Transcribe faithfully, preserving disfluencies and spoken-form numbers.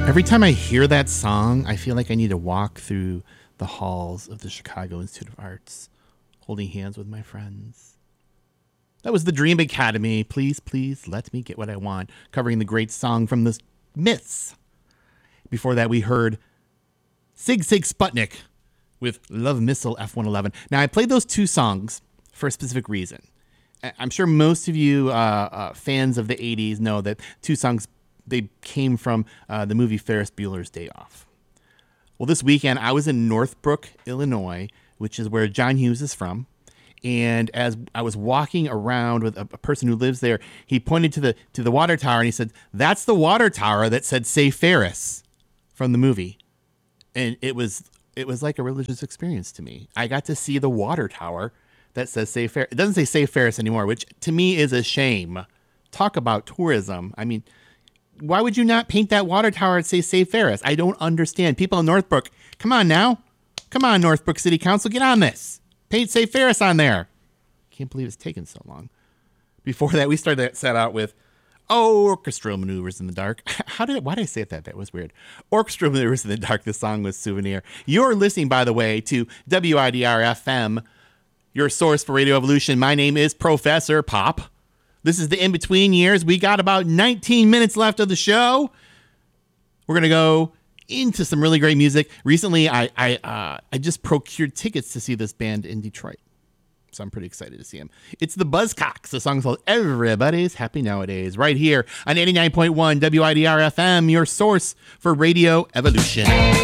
Every time I hear that song, I feel like I need to walk through the halls of the Chicago Institute of Arts, holding hands with my friends. That was the Dream Academy. Please, please let me get what I want, covering the great song from the Myths. Before that, we heard Sig Sig Sputnik with Love Missile F one eleven. Now, I played those two songs for a specific reason. I'm sure most of you uh, uh, fans of the eighties know that two songs, they came from uh, the movie Ferris Bueller's Day Off. Well, this weekend, I was in Northbrook, Illinois, which is where John Hughes is from. And as I was walking around with a, a person who lives there, he pointed to the to the water tower and he said, "That's the water tower that said 'Say Ferris' from the movie." And it was it was like a religious experience to me. I got to see the water tower that says "Say Ferris." It doesn't say "Say Ferris" anymore, which to me is a shame. Talk about tourism. I mean, why would you not paint that water tower and say "Say Ferris"? I don't understand. People in Northbrook, come on now. Come on, Northbrook City Council, get on this. Paint "Say Ferris" on there. Can't believe it's taken so long. Before that, we started that set out with Orchestral Maneuvers in the Dark. How did it, why did I say it that? That was weird. Orchestral Maneuvers in the Dark. The song was Souvenir. You're listening, by the way, to W I D R F M, your source for Radio Evolution. My name is Professor Pop. This is the in-between years. We got about nineteen minutes left of the show. We're going to go into some really great music. Recently, I I uh, I just procured tickets to see this band in Detroit. So I'm pretty excited to see him. It's the Buzzcocks. The song's called Everybody's Happy Nowadays, right here on eighty-nine point one W I D R F M, your source for Radio Evolution.